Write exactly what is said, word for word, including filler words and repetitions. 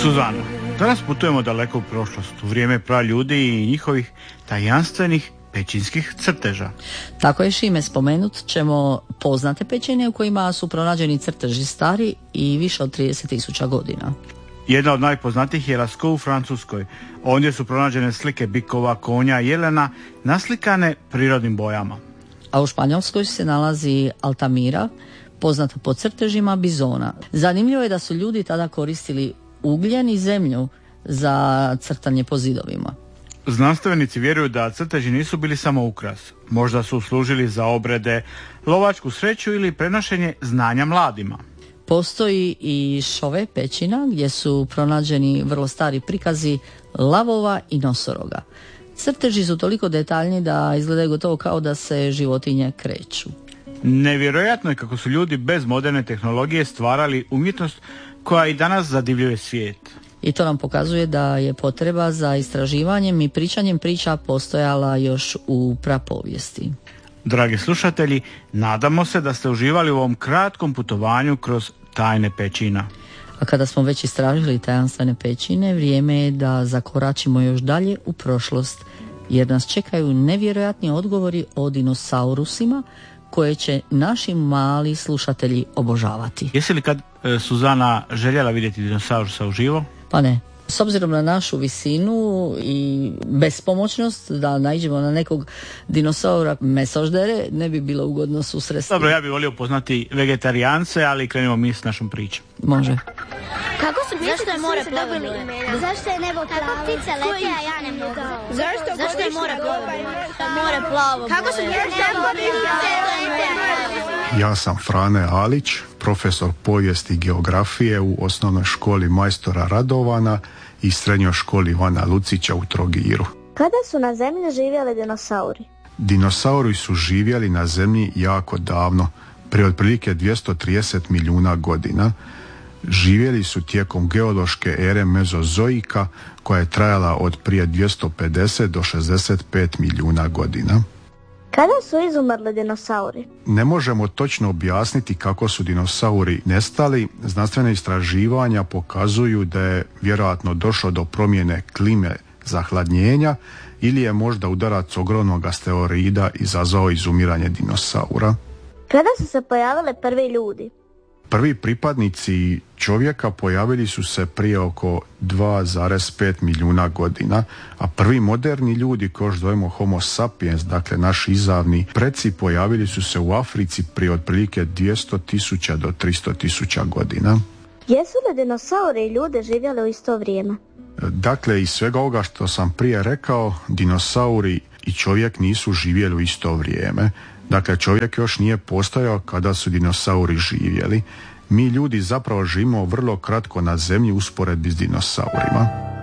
Suzana, danas putujemo daleko u prošlost, u vrijeme praljudi i njihovih tajanstvenih pećinskih crteža. Tako je, Šime, spomenut ćemo poznate pećine u kojima su pronađeni crteži stari i više od trideset tisuća godina. Jedna od najpoznatijih je Lascaux u Francuskoj. Ondje su pronađene slike bikova, konja i jelena naslikane prirodnim bojama. A u Španjolskoj se nalazi Altamira, poznata po crtežima bizona. Zanimljivo je da su ljudi tada koristili ugljen i zemlju za crtanje po zidovima. Znanstvenici vjeruju da crteži nisu bili samo ukras. Možda su služili za obrede, lovačku sreću ili prenošenje znanja mladima. Postoji i Šove pećina gdje su pronađeni vrlo stari prikazi lavova i nosoroga. Crteži su toliko detaljni da izgledaju gotovo kao da se životinje kreću. Nevjerojatno je kako su ljudi bez moderne tehnologije stvarali umjetnost koja i danas zadivljuje svijet. I to nam pokazuje da je potreba za istraživanjem i pričanjem priča postojala još u prapovijesti. Dragi slušatelji, nadamo se da ste uživali u ovom kratkom putovanju kroz tajne pećina. A kada smo već istražili tajanstvene pećine, vrijeme je da zakoračimo još dalje u prošlost, jer nas čekaju nevjerojatni odgovori o dinosaurusima koje će naši mali slušatelji obožavati. Jesi li kad e, Suzana željela vidjeti dinosaurusa uživo? Pa ne. S obzirom na našu visinu i bespomoćnost da naiđemo na nekog dinosaura mesoždere, ne bi bilo ugodno susresti. Dobro, ja bih volio poznati vegetarijance, ali krenimo mi s našom pričom. Može. Kako su zašto je more plavo? Zašto je nebo plavo? Kako ptice lete, a ja ne mogu? Zašto, zašto je more plavo? More plavo. Kako su ptice lete? Ja sam Frane Alić, profesor povijesti i geografije u osnovnoj školi majstora Radovana i srednjoj školi Ivana Lucića u Trogiru. Kada su na zemlji živjeli dinosauri? Dinosauri su živjeli na zemlji jako davno, prije otprilike dvjesto trideset milijuna godina. Živjeli su tijekom geološke ere Mezozoika koja je trajala od prije dvjesto pedeset do šezdeset pet milijuna godina. Kada su izumrli dinosauri? Ne možemo točno objasniti kako su dinosauri nestali. Znanstvene istraživanja pokazuju da je vjerojatno došlo do promjene klime zahladnjenja ili je možda udarac ogromnog asteroida izazvao izumiranje dinosaura. Kada su se pojavili prvi ljudi? Prvi pripadnici čovjeka pojavili su se prije oko dva zarez pet milijuna godina, a prvi moderni ljudi, kao što zovemo Homo sapiens, dakle naši izavni preci, pojavili su se u Africi prije otprilike dvjesto tisuća do tristo tisuća godina. Jesu li dinosauri i ljude živjeli u isto vrijeme? Dakle, iz svega ovoga što sam prije rekao, dinosauri i čovjek nisu živjeli u isto vrijeme. Dakle, čovjek još nije postojao kada su dinosauri živjeli. Mi ljudi zapravo živimo vrlo kratko na zemlji u usporedbi s dinosaurima.